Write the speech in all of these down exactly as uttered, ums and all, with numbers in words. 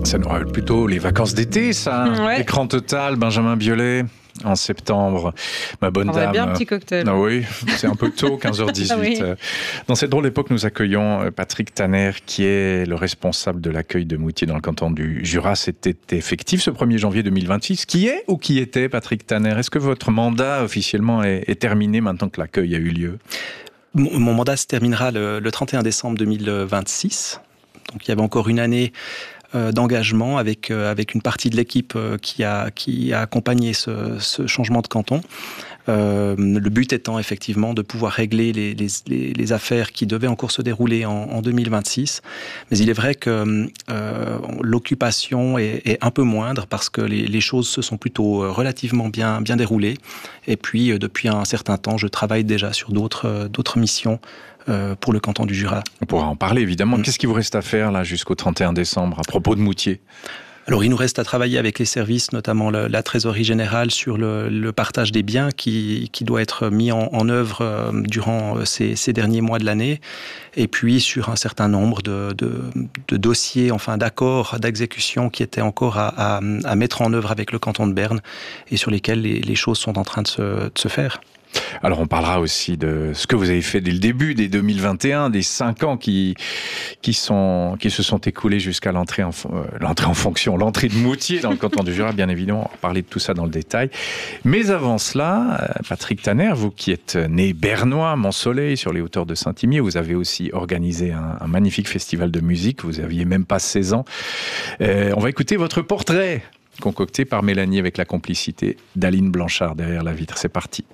Ça nous rappelle plutôt les vacances d'été, ça. Ouais. Écran total, Benjamin Biolay. En septembre, ma bonne On dame. aurait bien un petit cocktail. Ah oui, c'est un peu tôt, quinze heures dix-huit. Ah oui. Dans cette drôle d'époque, nous accueillons Patrick Tanner, qui est le responsable de l'accueil de Moutier dans le canton du Jura. C'était effectif ce premier janvier deux mille vingt-six. Qui est ou qui était Patrick Tanner ? Est-ce que votre mandat officiellement est, est terminé maintenant que l'accueil a eu lieu ? Mon, mon mandat se terminera le, le trente et un décembre deux mille vingt-six. Donc il y avait encore une année d'engagement avec, avec une partie de l'équipe qui a, qui a accompagné ce, ce changement de canton. Euh, le but étant effectivement de pouvoir régler les, les, les affaires qui devaient encore se dérouler en, en deux mille vingt-six. Mais il est vrai que euh, l'occupation est, est un peu moindre parce que les, les choses se sont plutôt relativement bien, bien déroulées. Et puis, depuis un certain temps, je travaille déjà sur d'autres, d'autres missions Euh, pour le canton du Jura. On pourra en parler évidemment. Mmh. Qu'est-ce qu'il vous reste à faire là jusqu'au trente et un décembre à propos de Moutier ? Alors, il nous reste à travailler avec les services, notamment le, la trésorerie générale, sur le, le partage des biens qui, qui doit être mis en, en œuvre euh, durant ces, ces derniers mois de l'année, et puis sur un certain nombre de, de, de dossiers, enfin d'accords d'exécution qui étaient encore à, à, à mettre en œuvre avec le canton de Berne et sur lesquels les, les choses sont en train de se, de se faire. Alors on parlera aussi de ce que vous avez fait dès le début, dès deux mille vingt et un, des cinq ans qui, qui, sont, qui se sont écoulés jusqu'à l'entrée en, euh, l'entrée en fonction, l'entrée de Moutier dans le canton du Jura, bien évidemment, on va parler de tout ça dans le détail. Mais avant cela, Patrick Tanner, vous qui êtes né bernois, Mont-Soleil, sur les hauteurs de Saint-Imier, vous avez aussi organisé un, un magnifique festival de musique, vous aviez même pas seize ans. Euh, on va écouter votre portrait, concocté par Mélanie avec la complicité d'Aline Blanchard derrière la vitre. C'est parti.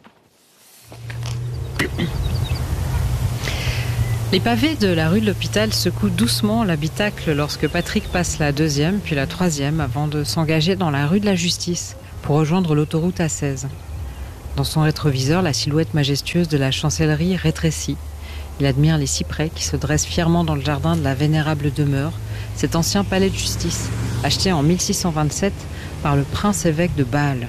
Les pavés de la rue de l'Hôpital secouent doucement l'habitacle lorsque Patrick passe la deuxième, puis la troisième, avant de s'engager dans la rue de la Justice pour rejoindre l'autoroute A seize. Dans son rétroviseur, la silhouette majestueuse de la chancellerie rétrécit. Il admire les cyprès qui se dressent fièrement dans le jardin de la vénérable demeure, cet ancien palais de justice, acheté en mille six cent vingt-sept par le prince-évêque de Bâle.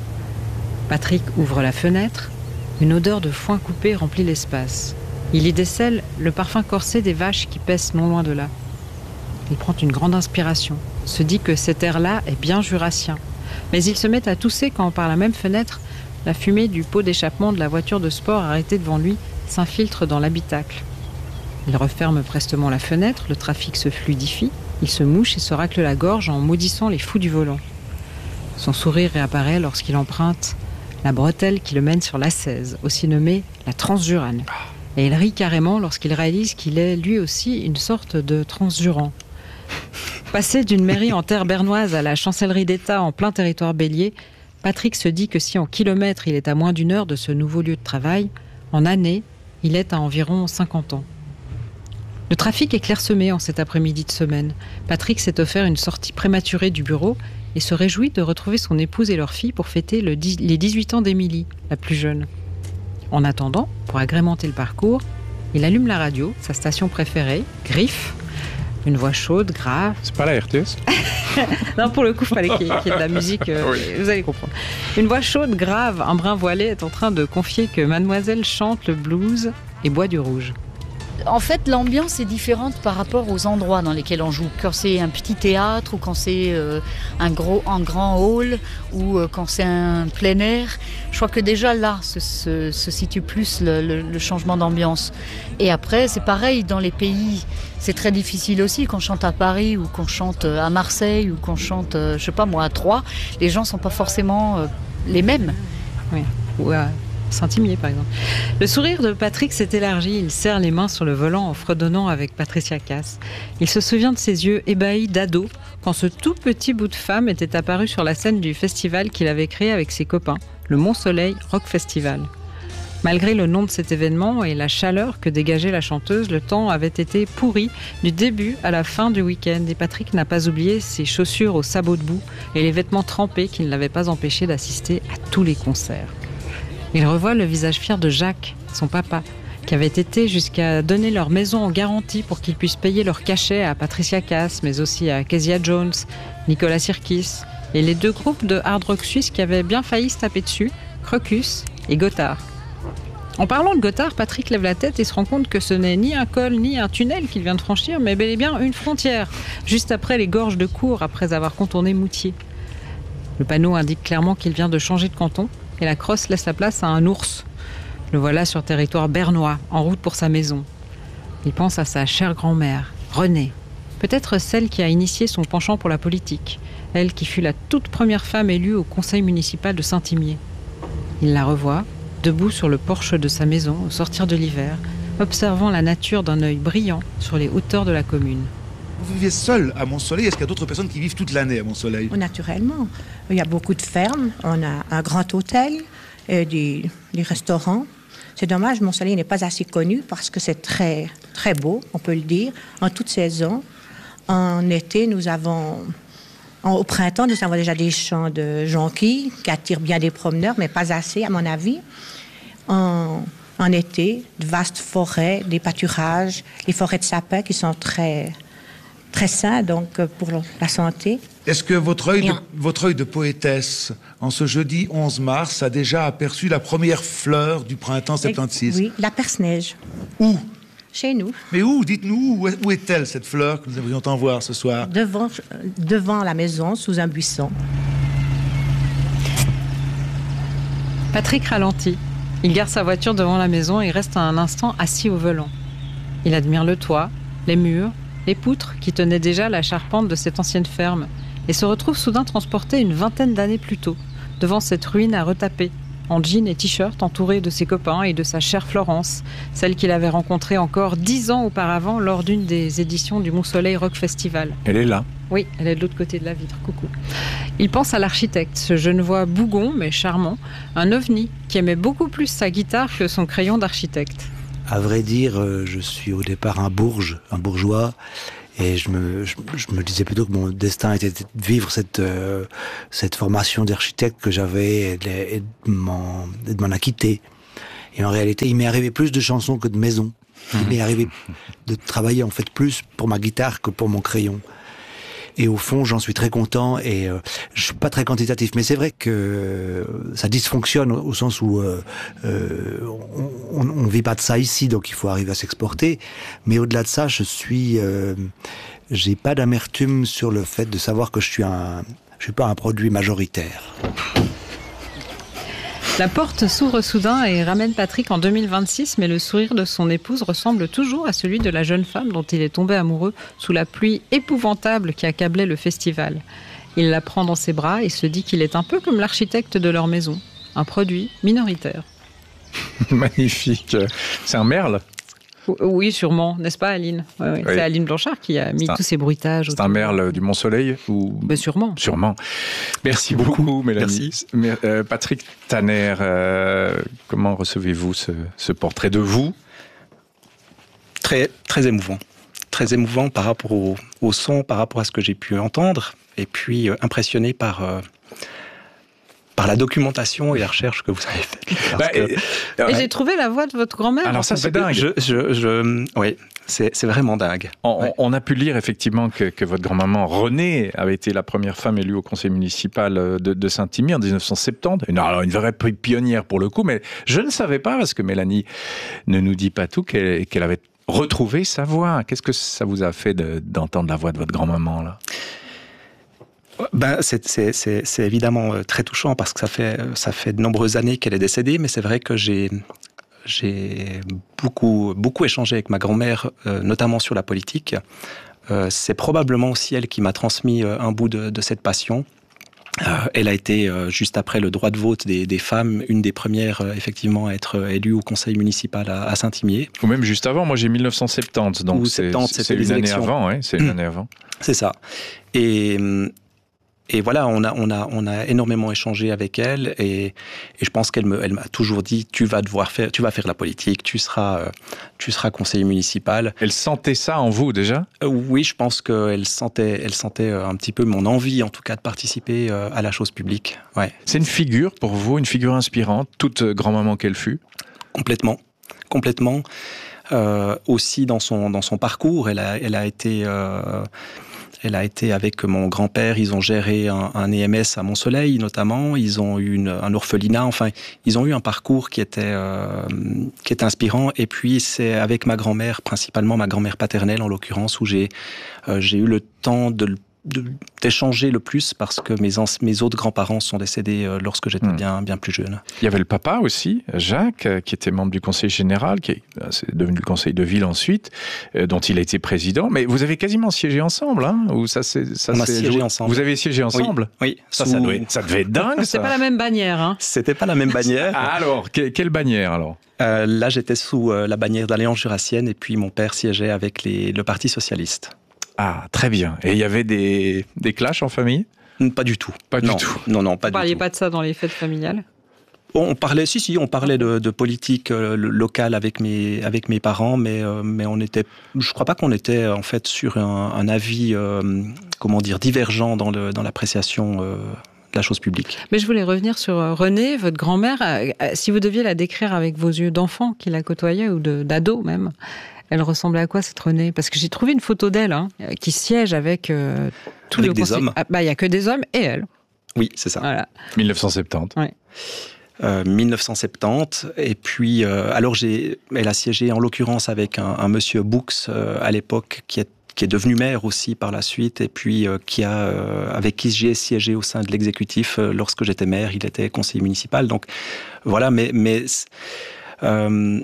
Patrick ouvre la fenêtre. Une odeur de foin coupé remplit l'espace. Il y décèle le parfum corsé des vaches qui paissent non loin de là. Il prend une grande inspiration, se dit que cet air-là est bien jurassien. Mais il se met à tousser quand, par la même fenêtre, la fumée du pot d'échappement de la voiture de sport arrêtée devant lui s'infiltre dans l'habitacle. Il referme prestement la fenêtre, le trafic se fluidifie, il se mouche et se racle la gorge en maudissant les fous du volant. Son sourire réapparaît lorsqu'il emprunte la bretelle qui le mène sur l'A seize, aussi nommée la Transjurane. Et il rit carrément lorsqu'il réalise qu'il est lui aussi une sorte de transjurant. Passé d'une mairie en terre bernoise à la chancellerie d'État en plein territoire bélier, Patrick se dit que si en kilomètres il est à moins d'une heure de ce nouveau lieu de travail, en années, il est à environ cinquante ans. Le trafic est clairsemé en cet après-midi de semaine. Patrick s'est offert une sortie prématurée du bureau et se réjouit de retrouver son épouse et leur fille pour fêter le dix, les dix-huit ans d'Émilie, la plus jeune. En attendant, pour agrémenter le parcours, il allume la radio, sa station préférée, Griffe, une voix chaude, grave. C'est pas la R T S ? Non, pour le coup, il fallait qu'il y ait de la musique, euh, oui. Vous allez comprendre. Une voix chaude, grave, un brin voilé est en train de confier que mademoiselle chante le blues et boit du rouge. En fait, l'ambiance est différente par rapport aux endroits dans lesquels on joue. Quand c'est un petit théâtre ou quand c'est euh, un, gros, un grand hall ou euh, quand c'est un plein air, je crois que déjà là se, se, se situe plus le, le, le changement d'ambiance. Et après, c'est pareil dans les pays. C'est très difficile aussi qu'on chante à Paris ou qu'on chante à Marseille ou qu'on chante, euh, je sais pas moi, à Troyes. Les gens sont pas forcément euh, les mêmes. Oui. Ou à Saint-Imier, par exemple. Le sourire de Patrick s'est élargi. Il serre les mains sur le volant en fredonnant avec Patricia Cass. Il se souvient de ses yeux ébahis d'ado quand ce tout petit bout de femme était apparu sur la scène du festival qu'il avait créé avec ses copains, le Mont-Soleil Rock Festival. Malgré le nom de cet événement et la chaleur que dégageait la chanteuse, le temps avait été pourri du début à la fin du week-end et Patrick n'a pas oublié ses chaussures aux sabots de boue et les vêtements trempés qui ne l'avaient pas empêché d'assister à tous les concerts. Il revoit le visage fier de Jacques, son papa, qui avait été jusqu'à donner leur maison en garantie pour qu'ils puissent payer leur cachet à Patricia Cass, mais aussi à Kezia Jones, Nicolas Sirkis, et les deux groupes de hard rock suisse qui avaient bien failli se taper dessus, Crocus et Gotthard. En parlant de Gothard, Patrick lève la tête et se rend compte que ce n'est ni un col ni un tunnel qu'il vient de franchir, mais bel et bien une frontière, juste après les gorges de Cours, après avoir contourné Moutier. Le panneau indique clairement qu'il vient de changer de canton et la crosse laisse la place à un ours. Le voilà sur territoire bernois, en route pour sa maison. Il pense à sa chère grand-mère, Renée, peut-être celle qui a initié son penchant pour la politique, elle qui fut la toute première femme élue au conseil municipal de Saint-Imier. Il la revoit, debout sur le porche de sa maison au sortir de l'hiver, observant la nature d'un œil brillant sur les hauteurs de la commune. Vous vivez seul à Mont-Soleil? Est-ce qu'il y a d'autres personnes qui vivent toute l'année à Mont-Soleil? Naturellement. Il y a beaucoup de fermes, on a un grand hôtel, et des, des restaurants. C'est dommage, Mont-Soleil n'est pas assez connu parce que c'est très, très beau, on peut le dire, en toute saison. En été, nous avons... En, au printemps, nous avons déjà des champs de jonquilles qui attirent bien des promeneurs, mais pas assez, à mon avis. En, en été, de vastes forêts, des pâturages, les forêts de sapins qui sont très, très sains donc, pour la santé. Est-ce que votre œil, de, votre œil de poétesse, en ce jeudi onze mars, a déjà aperçu la première fleur du printemps soixante-seize? Oui, la perce-neige. Où? Chez nous. Mais où? Dites-nous, où, où est-elle, cette fleur que nous aimerions en voir ce soir? Devant, devant la maison, sous un buisson. Patrick ralentit. Il gare sa voiture devant la maison et reste un instant assis au volant. Il admire le toit, les murs, les poutres qui tenaient déjà la charpente de cette ancienne ferme et se retrouve soudain transporté une vingtaine d'années plus tôt, devant cette ruine à retaper, en jean et t-shirt, entouré de ses copains et de sa chère Florence, celle qu'il avait rencontrée encore dix ans auparavant lors d'une des éditions du Mont-Soleil Rock Festival. Elle est là. Oui, elle est de l'autre côté de la vitre. Coucou. Il pense à l'architecte, ce Genevois bougon mais charmant, un ovni qui aimait beaucoup plus sa guitare que son crayon d'architecte. À vrai dire, je suis au départ un bourge, un bourgeois. Et je me, je, je me disais plutôt que mon destin était de vivre cette, euh, cette formation d'architecte que j'avais et de, et de m'en, de m'en acquitter. Et en réalité, il m'est arrivé plus de chansons que de maisons. Il m'est arrivé de travailler en fait plus pour ma guitare que pour mon crayon. Et au fond, j'en suis très content et euh, je suis pas très quantitatif, mais c'est vrai que euh, ça dysfonctionne au, au sens où euh, euh, on, on, on vit pas de ça ici, donc il faut arriver à s'exporter. Mais au-delà de ça, je suis, euh, j'ai pas d'amertume sur le fait de savoir que je suis un, je suis pas un produit majoritaire. La porte s'ouvre soudain et ramène Patrick en deux mille vingt-six, mais le sourire de son épouse ressemble toujours à celui de la jeune femme dont il est tombé amoureux sous la pluie épouvantable qui accablait le festival. Il la prend dans ses bras et se dit qu'il est un peu comme l'architecte de leur maison, un produit minoritaire. Magnifique. C'est un merle? Oui, sûrement, n'est-ce pas, Aline? Oui, oui. Oui. C'est Aline Blanchard qui a mis un, tous ces bruitages. C'est un merle du Mont-Soleil ou... Ben sûrement. Sûrement. Merci beaucoup, Mélanie. Merci. Euh, Patrick Tanner, euh, comment recevez-vous ce, ce portrait de vous? Très, très émouvant. Très émouvant par rapport au, au son, par rapport à ce que j'ai pu entendre, et puis euh, impressionné par... Euh, par la documentation et la recherche que vous avez faite. Bah, que... Et, et j'ai trouvé la voix de votre grand-mère. Alors ça, c'est dingue. Je, je, je, oui, c'est, c'est vraiment dingue. On, ouais. on a pu lire effectivement que, que votre grand-maman Renée avait été la première femme élue au conseil municipal de, de Saint-Imier en dix-neuf cent soixante-dix. Une, alors, une vraie pionnière pour le coup, mais je ne savais pas, parce que Mélanie ne nous dit pas tout, qu'elle, qu'elle avait retrouvé sa voix. Qu'est-ce que ça vous a fait de, d'entendre la voix de votre grand-maman là? Ben, c'est, c'est, c'est, c'est évidemment très touchant parce que ça fait, ça fait de nombreuses années qu'elle est décédée, mais c'est vrai que j'ai, j'ai beaucoup, beaucoup échangé avec ma grand-mère, euh, notamment sur la politique. Euh, c'est probablement aussi elle qui m'a transmis un bout de, de cette passion. Euh, elle a été, euh, juste après le droit de vote des, des femmes, une des premières, euh, effectivement, à être élue au conseil municipal à, à Saint-Imier. Ou même juste avant, moi j'ai dix-neuf cent soixante-dix, donc Ou c'est, soixante-dix, c'est une année avant, ouais, c'est une mmh. année avant. C'est ça. Et... Et voilà, on a, on a, on a énormément échangé avec elle et, et je pense qu'elle me, elle m'a toujours dit tu vas devoir faire, tu vas faire la politique, tu seras, euh, tu seras conseiller municipal. Elle sentait ça en vous déjà ? euh, Oui, je pense qu'elle sentait, elle sentait un petit peu mon envie, en tout cas, de participer euh, à la chose publique. Ouais. C'est une figure pour vous, une figure inspirante, toute grand-maman qu'elle fut ? Complètement, complètement. Euh, aussi dans son, dans son parcours, elle a, elle a été. Euh, Elle a été avec mon grand-père, ils ont géré un, un E M S à Mont-Soleil notamment, ils ont eu une, un orphelinat, enfin, ils ont eu un parcours qui était, euh, qui était inspirant. Et puis, c'est avec ma grand-mère, principalement ma grand-mère paternelle en l'occurrence, où j'ai, euh, j'ai eu le temps de De, d'échanger le plus parce que mes, ans, mes autres grands-parents sont décédés euh, lorsque j'étais mmh. bien, bien plus jeune. Il y avait le papa aussi, Jacques, euh, qui était membre du conseil général, qui est, euh, c'est devenu le conseil de ville ensuite, euh, dont il a été président. Mais vous avez quasiment siégé ensemble, hein, ou ça, c'est, ça, On c'est a siégé joué... ensemble. Vous avez siégé ensemble ? Oui. oui. Ça, Sous... ça, doit être, ça devait être dingue, C'est ça. pas la même bannière, hein. C'était pas la même bannière. Ah, alors, que, quelle bannière, alors ? euh, Là, j'étais sous euh, la bannière d'Alliance Jurassienne, et puis mon père siégeait avec les, le Parti Socialiste. Ah, très bien. Et il y avait des, des clashs en famille ? Pas du tout. Pas non. du tout. Non, non, pas Vous du parliez tout. pas de ça dans les fêtes familiales ? On parlait, si, si, on parlait de, de politique euh, locale avec mes, avec mes parents, mais, euh, mais on était, je crois pas qu'on était en fait sur un, un avis, euh, comment dire, divergent dans, le, dans l'appréciation euh, de la chose publique. Mais je voulais revenir sur Renée, votre grand-mère. Si vous deviez la décrire avec vos yeux d'enfant qui la côtoyait, ou de, d'ado même, elle ressemblait à quoi, cette Renée ? Parce que j'ai trouvé une photo d'elle, hein, qui siège avec euh, tous avec les des conseils... hommes. Ah, bah, il n'y a que des hommes et elle. Oui, c'est ça. Voilà. dix-neuf cent soixante-dix. Ouais. Euh, dix-neuf cent soixante-dix, et puis euh, alors j'ai, elle a siégé en l'occurrence avec un, un monsieur Boux euh, à l'époque qui est qui est devenu maire aussi par la suite, et puis euh, qui a euh, avec qui j'ai siégé au sein de l'exécutif euh, lorsque j'étais maire. Il était conseiller municipal, donc voilà. Mais mais euh,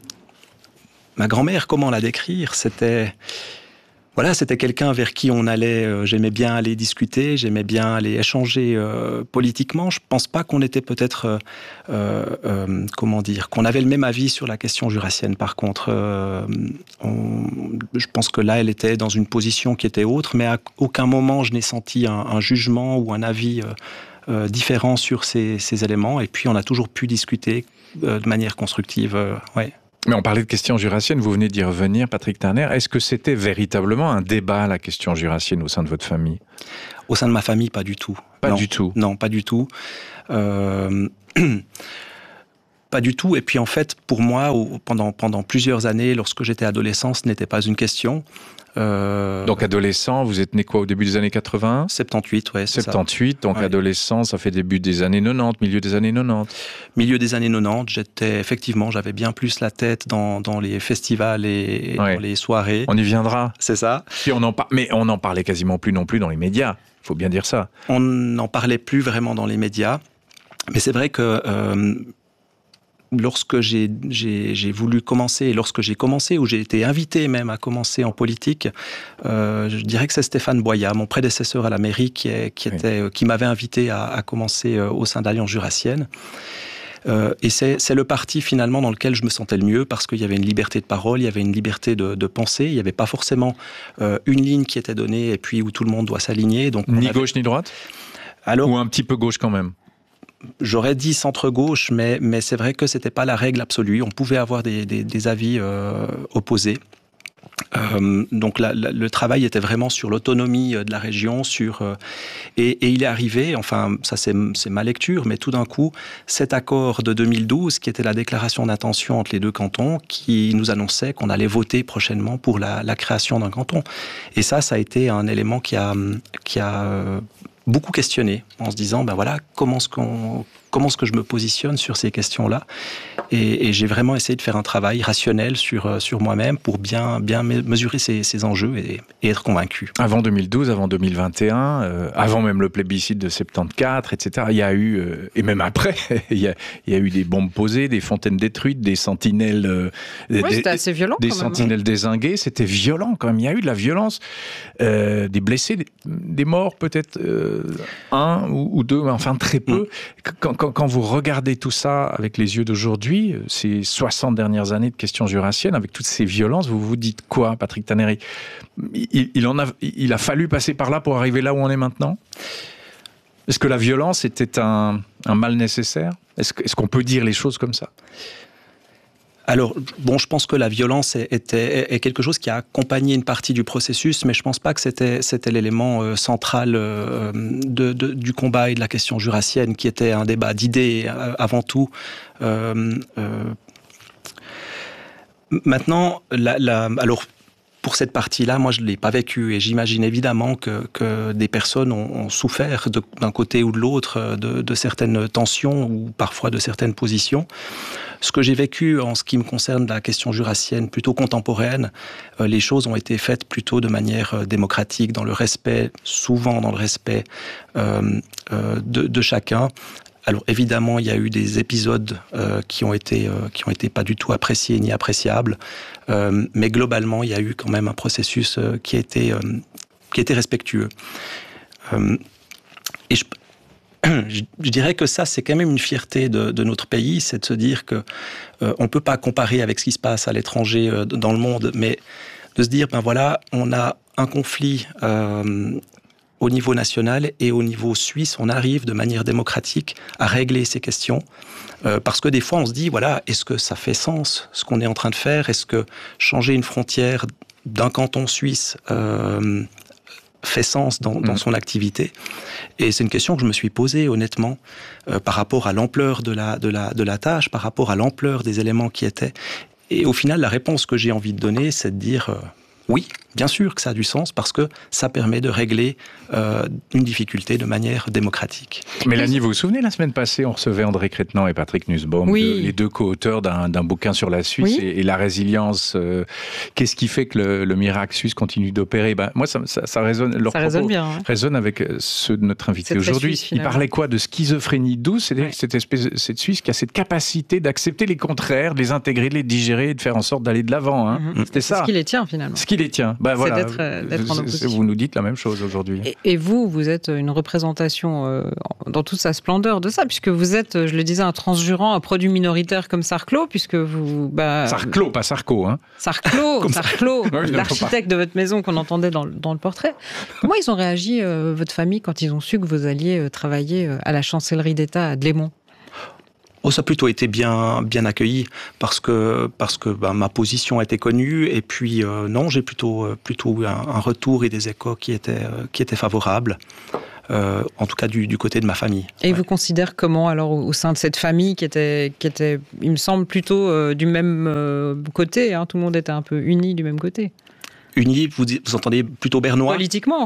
ma grand-mère, comment la décrire ? C'était Voilà, c'était quelqu'un vers qui on allait, euh, j'aimais bien aller discuter, j'aimais bien aller échanger euh, politiquement. Je pense pas qu'on était peut-être, euh, euh, comment dire, qu'on avait le même avis sur la question jurassienne. Par contre, euh, on, je pense que là, elle était dans une position qui était autre, mais à aucun moment je n'ai senti un, un jugement ou un avis euh, euh, différent sur ces, ces éléments. Et puis, on a toujours pu discuter euh, de manière constructive. Euh, ouais. Mais on parlait de question jurassienne, vous venez d'y revenir, Patrick Turner. Est-ce que c'était véritablement un débat, la question jurassienne, au sein de votre famille ? Au sein de ma famille, pas du tout. Pas non. du tout. Non, pas du tout. Euh... Pas du tout. Et puis en fait, pour moi, pendant, pendant plusieurs années, lorsque j'étais adolescent, ce n'était pas une question. Euh... Donc adolescent, vous êtes né quoi, au début des années quatre-vingt ? soixante-dix-huit, ouais, c'est soixante-dix-huit, ça. donc ouais. Adolescent, ça fait début des années quatre-vingt-dix, milieu des années quatre-vingt-dix. Milieu des années quatre-vingt-dix, j'étais, effectivement, j'avais bien plus la tête dans, dans les festivals et ouais. dans les soirées. On y viendra. C'est ça. Puis on en par... Mais on n'en parlait quasiment plus non plus dans les médias, il faut bien dire ça. On n'en parlait plus vraiment dans les médias, mais c'est vrai que... Euh, Lorsque j'ai, j'ai, j'ai voulu commencer, et lorsque j'ai commencé, ou j'ai été invité même à commencer en politique, euh, je dirais que c'est Stéphane Boyat, mon prédécesseur à la mairie, qui, est, qui, était, oui. qui m'avait invité à, à commencer au sein de l'Alliance Jurassienne. Euh, et c'est, c'est le parti finalement dans lequel je me sentais le mieux, parce qu'il y avait une liberté de parole, il y avait une liberté de, de penser, il n'y avait pas forcément euh, une ligne qui était donnée et puis où tout le monde doit s'aligner. Donc ni avait... gauche ni droite ? Alors, ou un petit peu gauche quand même ? J'aurais dit centre-gauche, mais, mais c'est vrai que ce n'était pas la règle absolue. On pouvait avoir des, des, des avis euh, opposés. Euh, donc la, la, le travail était vraiment sur l'autonomie de la région, sur euh, et, et il est arrivé, enfin ça c'est, c'est ma lecture, mais tout d'un coup cet accord de deux mille douze qui était la déclaration d'intention entre les deux cantons, qui nous annonçait qu'on allait voter prochainement pour la, la création d'un canton. Et ça, ça a été un élément qui a qui a euh, beaucoup questionné, en se disant ben voilà comment est-ce qu'on comment est-ce que je me positionne sur ces questions-là, et, et j'ai vraiment essayé de faire un travail rationnel sur sur moi-même pour bien bien mesurer ces, ces enjeux et, et être convaincu. Avant deux mille douze, avant deux mille vingt et un, euh, avant même le plébiscite de soixante-quatorze, et cetera. Il y a eu euh, et même après, il y a il y a eu des bombes posées, des fontaines détruites, des sentinelles, euh, ouais, des, c'était assez violent, des quand même. sentinelles dézinguées. C'était violent quand même. Il y a eu de la violence, euh, des blessés, des, des morts peut-être euh, un ou, ou deux, mais enfin très peu. Mm. Quand, quand, quand vous regardez tout ça avec les yeux d'aujourd'hui, ces soixante dernières années de questions jurassiennes, avec toutes ces violences, vous vous dites quoi, Patrick Tannery ? il, il, en a, il a fallu passer par là pour arriver là où on est maintenant ? Est-ce que la violence était un, un mal nécessaire ? Est-ce, est-ce qu'on peut dire les choses comme ça ? Alors, bon, je pense que la violence est, était, est quelque chose qui a accompagné une partie du processus, mais je ne pense pas que c'était, c'était l'élément euh, central euh, de, de, du combat et de la question jurassienne, qui était un débat d'idées euh, avant tout. Euh, euh, maintenant, la, la, alors, pour cette partie-là, moi, je ne l'ai pas vécu. Et j'imagine évidemment que, que des personnes ont, ont souffert de, d'un côté ou de l'autre de, de certaines tensions ou parfois de certaines positions. Ce que j'ai vécu en ce qui me concerne la question jurassienne plutôt contemporaine, euh, les choses ont été faites plutôt de manière euh, démocratique, dans le respect, souvent dans le respect euh, euh, de, de chacun. Alors évidemment, il y a eu des épisodes euh, qui ont été euh, qui ont été pas du tout appréciés ni appréciables, euh, mais globalement, il y a eu quand même un processus euh, qui a été euh, qui était respectueux. Euh, et je, je, je dirais que ça, c'est quand même une fierté de, de notre pays, c'est de se dire que euh, on peut pas comparer avec ce qui se passe à l'étranger euh, dans le monde, mais de se dire ben voilà, on a un conflit. Euh, Au niveau national et au niveau suisse, on arrive de manière démocratique à régler ces questions. Euh, parce que des fois, on se dit, voilà, est-ce que ça fait sens, ce qu'on est en train de faire ? Est-ce que changer une frontière d'un canton suisse euh, fait sens dans, dans son activité ? Et c'est une question que je me suis posée, honnêtement, euh, par rapport à l'ampleur de la, de, la, de la tâche, par rapport à l'ampleur des éléments qui étaient. Et au final, la réponse que j'ai envie de donner, c'est de dire... Euh, Oui, bien sûr que ça a du sens parce que ça permet de régler euh, une difficulté de manière démocratique. Mélanie, vous vous souvenez, la semaine passée, on recevait André Crétenant et Patrick Nussbaum, oui. de, les deux co-auteurs d'un, d'un bouquin sur la Suisse oui. et, et la résilience. Euh, qu'est-ce qui fait que le, le miracle suisse continue d'opérer ? Ben, moi, ça, ça, ça résonne. Leur ça résonne bien. Hein. Résonne avec ceux de notre invité c'est aujourd'hui. Suisse, il parlait quoi ? De schizophrénie douce, c'est-à-dire ouais. cette espèce, cette Suisse qui a cette capacité d'accepter les contraires, de les intégrer, de les digérer, et de faire en sorte d'aller de l'avant. Hein. Mm-hmm. C'était ça. C'est ce qui les tient finalement. Ce qui les tient. Ben, voilà. D'être, d'être en opposition. Vous nous dites la même chose aujourd'hui. Et, et vous, vous êtes une représentation euh, dans toute sa splendeur de ça, puisque vous êtes, je le disais, un transjurant, un produit minoritaire comme Sarclot, puisque vous... Bah, Sarclot, pas Sarko, hein. Sarclot, Sarclot, ça. oui, l'architecte de votre maison qu'on entendait dans, dans le portrait. Comment ils ont réagi, euh, votre famille, quand ils ont su que vous alliez euh, travailler euh, à la chancellerie d'État à Dlémont ? Oh, ça a plutôt été bien, bien accueilli parce que, parce que bah, ma position a été connue et puis euh, non, j'ai plutôt, euh, plutôt eu un, un retour et des échos qui étaient, euh, qui étaient favorables, euh, en tout cas du, du côté de ma famille. Et ils ouais. vous considèrent comment alors au sein de cette famille qui était, qui était il me semble, plutôt euh, du même euh, côté, hein, tout le monde était un peu uni du même côté. Uni, vous, vous entendez plutôt bernois ? Politiquement.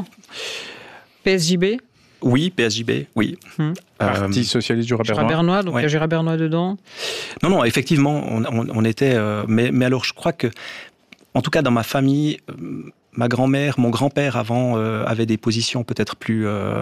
P S J B ? Oui, P S J B, oui. Hum. Parti euh, socialiste Jura-Bernois. Jura-Bernois, donc il ouais. y a Jura-Bernois dedans. Non, non, effectivement, on, on, on était... Euh, mais, mais alors, je crois que, en tout cas, dans ma famille, euh, ma grand-mère, mon grand-père, avant, euh, avait des positions peut-être plus... Euh,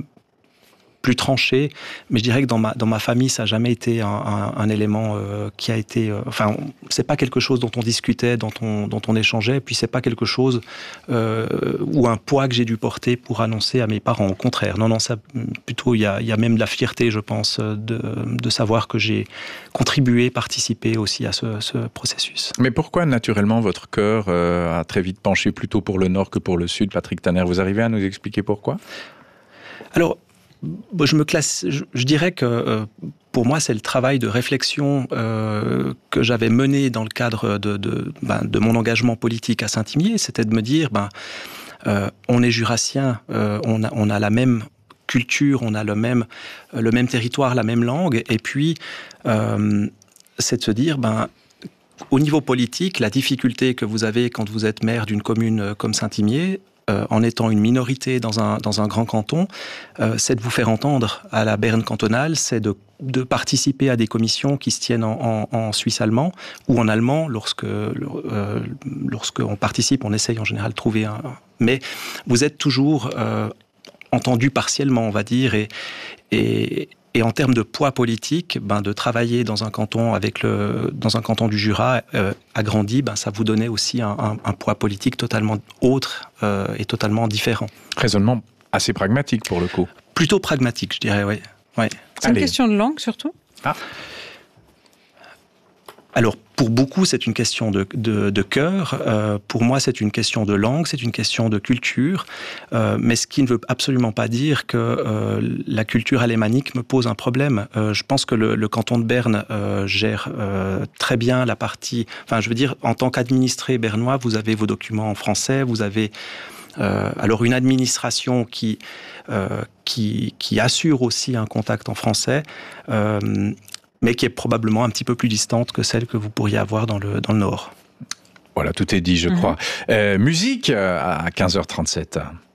plus tranché, mais je dirais que dans ma, dans ma famille, ça n'a jamais été un, un, un élément euh, qui a été... Euh, enfin, on, c'est pas quelque chose dont on discutait, dont on, dont on échangeait, puis c'est pas quelque chose euh, ou un poids que j'ai dû porter pour annoncer à mes parents. Au contraire, non, non, ça, plutôt, il y a, y a même de la fierté, je pense, de, de savoir que j'ai contribué, participé aussi à ce, ce processus. Mais pourquoi, naturellement, votre cœur euh, a très vite penché plutôt pour le nord que pour le sud, Patrick Tanner ? Vous arrivez à nous expliquer pourquoi ? Alors, je me classe, je, je dirais que euh, pour moi, c'est le travail de réflexion euh, que j'avais mené dans le cadre de, de, ben, de mon engagement politique à Saint-Imier. C'était de me dire, ben, euh, on est jurassien, euh, on, a, on a la même culture, on a le même, le même territoire, la même langue. Et puis, euh, c'est de se dire, ben, au niveau politique, la difficulté que vous avez quand vous êtes maire d'une commune comme Saint-Imier, Euh, en étant une minorité dans un, dans un grand canton, euh, c'est de vous faire entendre à la Berne cantonale, c'est de, de participer à des commissions qui se tiennent en, en, en suisse allemand ou en allemand. Lorsque, euh, lorsqu'on participe, on essaye en général de trouver un... Mais vous êtes toujours euh, entendu partiellement, on va dire, et... et Et en termes de poids politique, ben, de travailler dans un canton avec le, dans un canton du Jura euh, agrandi, ben, ça vous donnait aussi un, un, un poids politique totalement autre euh, et totalement différent. Raisonnement assez pragmatique pour le coup. Plutôt pragmatique, je dirais, oui. Ouais. C'est Allez. Une question de langue surtout ? Ah. Alors, pour beaucoup, c'est une question de, de, de cœur. Euh, pour moi, c'est une question de langue, c'est une question de culture. Euh, mais ce qui ne veut absolument pas dire que euh, la culture alémanique me pose un problème. Euh, je pense que le, le canton de Berne euh, gère euh, très bien la partie... Enfin, je veux dire, en tant qu'administré bernois, vous avez vos documents en français, vous avez... Euh, alors, une administration qui, euh, qui, qui assure aussi un contact en français... Euh, mais qui est probablement un petit peu plus distante que celle que vous pourriez avoir dans le, dans le Nord. Voilà, tout est dit, je Mhm. crois. Euh, musique euh, à quinze heures trente-sept.